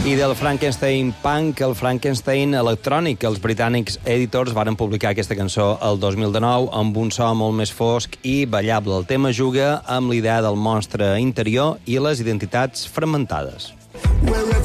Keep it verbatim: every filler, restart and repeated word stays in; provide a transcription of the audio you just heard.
I del Frankenstein punk al Frankenstein electrònic. Els britànics Editors varen publicar aquesta cançó el dos mil dinou amb un so molt més fosc i ballable. El tema juga amb l'idea del monstre interior i les identitats fragmentades.